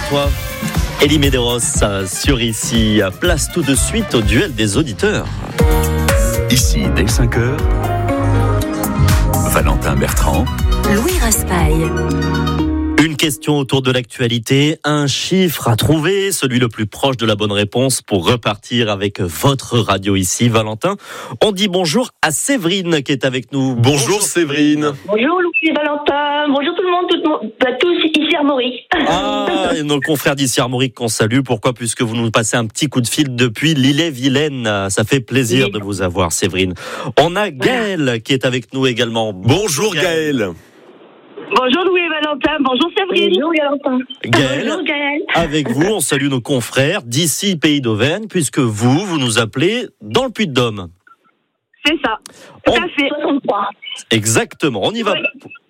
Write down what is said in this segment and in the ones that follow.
toi. Elie Medeiros sur Ici. Place tout de suite au duel des auditeurs. Ici, dès 5h, Valentin Bertrand, Louis Raspail. Une question autour de l'actualité, un chiffre à trouver, celui le plus proche de la bonne réponse pour repartir avec votre radio ici. Valentin, on dit bonjour à Séverine qui est avec nous. Bonjour Séverine. Bonjour Louis et Valentin, bonjour tout le monde, tous ici Armorique. Ah, et nos confrères d'ici Armorique qu'on salue. Pourquoi ? Puisque vous nous passez un petit coup de fil depuis l'Ille-et-Vilaine. Ça fait plaisir de vous avoir, Séverine. On a Gaëlle qui est avec nous également. Bonjour Gaëlle. Bonjour Louis et Valentin, bonjour Séverine. Bonjour Valentin. Gaëlle, bonjour Gaëlle. avec vous, on salue nos confrères d'ici Pays d'Auvergne, puisque vous nous appelez dans le Puy-de-Dôme. C'est ça, tout à fait. 63. Exactement, on y va. Oui ?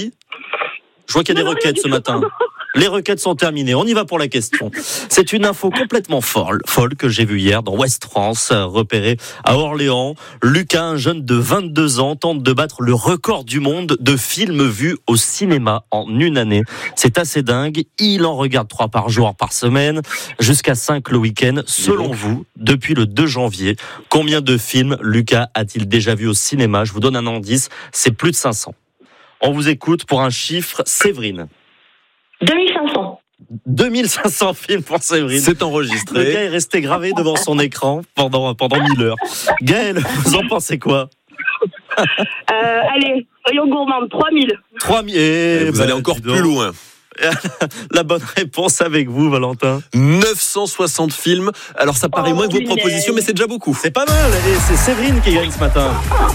Je vois qu'il y a des requêtes ce matin. Les requêtes sont terminées, on y va pour la question. C'est une info complètement folle que j'ai vue hier dans Ouest France, repérée à Orléans. Lucas, un jeune de 22 ans, tente de battre le record du monde de films vus au cinéma en une année. C'est assez dingue, il en regarde 3 par jour par semaine, jusqu'à 5 le week-end. Selon vous, depuis le 2 janvier, combien de films Lucas a-t-il déjà vu au cinéma ? Je vous donne un indice, c'est plus de 500. On vous écoute pour un chiffre, Séverine. 2500. 2500 films pour Séverine. C'est enregistré. Le gars est resté gravé devant son écran pendant 1000 heures. Gaëlle, vous en pensez quoi ? Allez, soyons gourmands, 3000. 3000. Et vous allez encore plus loin. La bonne réponse avec vous, Valentin. 960 films. Alors ça paraît moins que vos propositions, mais c'est déjà beaucoup. C'est pas mal. Et c'est Séverine qui gagne ce matin.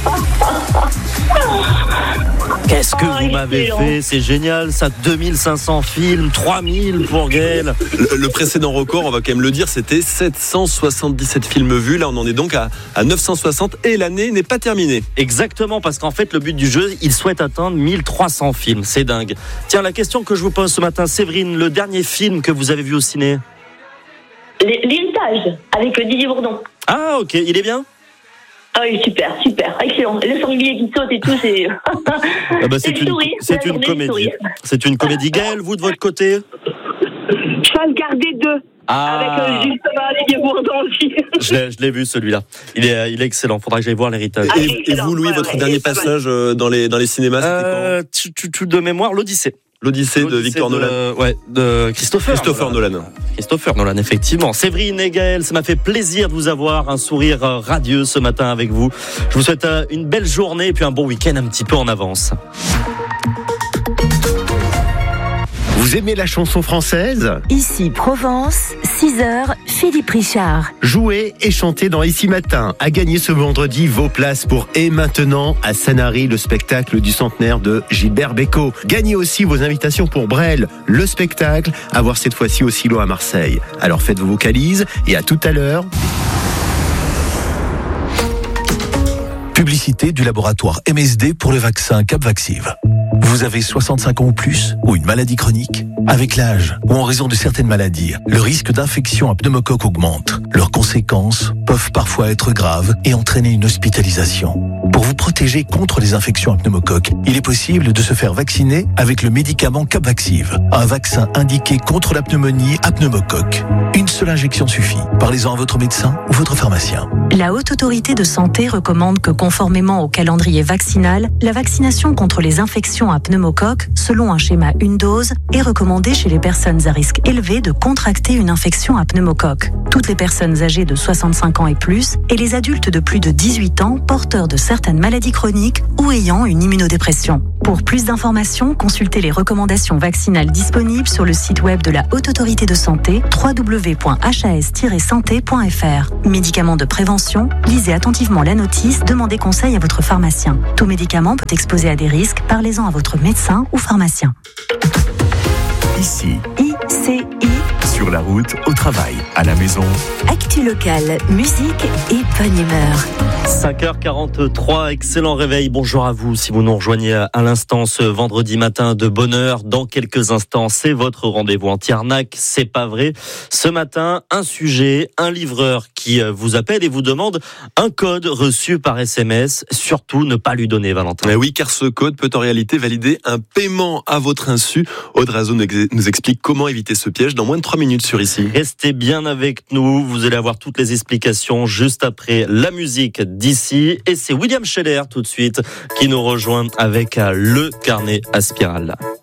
Qu'est-ce que vous m'avez fait ? C'est génial, ça. 2500 films, 3000 pour Gaëlle. Le précédent record, on va quand même le dire, c'était 777 films vus. Là, on en est donc à 960 et l'année n'est pas terminée. Exactement, parce qu'en fait, le but du jeu, il souhaite atteindre 1300 films. C'est dingue. Tiens, la question que je vous pose ce matin, Séverine, le dernier film que vous avez vu au ciné ? L'héritage, avec Didier Bourdon. Ah, ok, il est bien ? Ah oui, super, excellent. Le sanglier qui saute et tout, c'est... c'est une comédie. C'est une comédie. Gaëlle, vous de votre côté ? Chasse gardée 2. Avec justement Didier Bourdon aussi. Je l'ai vu celui-là. Il est excellent. Faudra que j'aille voir l'héritage. Et vous, Louis, votre dernier passage dans les cinémas, c'était quand ? De mémoire, L'Odyssée de Victor Nolan. De Christopher Nolan. Christopher Nolan, effectivement. Séverine et Gaëlle, ça m'a fait plaisir de vous avoir, un sourire radieux ce matin avec vous. Je vous souhaite une belle journée et puis un bon week-end un petit peu en avance. Vous aimez la chanson française ? Ici Provence, 6h, Philippe Richard. Jouez et chantez dans Ici Matin. À gagner ce vendredi vos places pour Et Maintenant à Sanary, le spectacle du centenaire de Gilbert Bécaud. Gagnez aussi vos invitations pour Brel, le spectacle, à voir cette fois-ci au Silo à Marseille. Alors faites vos vocalises et à tout à l'heure. Publicité du laboratoire MSD pour le vaccin Capvaxive. Vous avez 65 ans ou plus ou une maladie chronique ? Avec l'âge ou en raison de certaines maladies, le risque d'infection à pneumocoque augmente. Leurs conséquences peuvent parfois être graves et entraîner une hospitalisation. Pour vous protéger contre les infections à pneumocoque, il est possible de se faire vacciner avec le médicament Capvaxive, un vaccin indiqué contre la pneumonie à pneumocoque. Une seule injection suffit. Parlez-en à votre médecin ou votre pharmacien. La Haute Autorité de Santé recommande que, conformément au calendrier vaccinal, la vaccination contre les infections à pneumocoque, selon un schéma une dose, est recommandée chez les personnes à risque élevé de contracter une infection à pneumocoque. Toutes les personnes âgées de 65 ans et plus et les adultes de plus de 18 ans porteurs de certaines maladies chroniques ou ayant une immunodépression. Pour plus d'informations, consultez les recommandations vaccinales disponibles sur le site web de la Haute Autorité de Santé, www.has-santé.fr. Médicaments de prévention, lisez attentivement la notice, demandez conseil à votre pharmacien. Tout médicament peut exposer à des risques, parlez-en à votre médecin ou pharmacien. Ici, ICI sur sur la route, au travail, à la maison. Actu locale, musique et bonne humeur. 5h43, excellent réveil. Bonjour à vous si vous nous rejoignez à l'instant ce vendredi matin de bonne heure. Dans quelques instants, c'est votre rendez-vous anti-arnaque. C'est pas vrai. Ce matin, un sujet, un livreur qui vous appelle et vous demande un code reçu par SMS. Surtout, ne pas lui donner, Valentin. Mais oui, car ce code peut en réalité valider un paiement à votre insu. Audrey Azo nous explique comment éviter ce piège dans moins de 3 minutes sur Ici. Restez bien avec nous. Vous allez avoir toutes les explications juste après la musique d'Ici. Et c'est William Scheller tout de suite qui nous rejoint avec le carnet à spirale.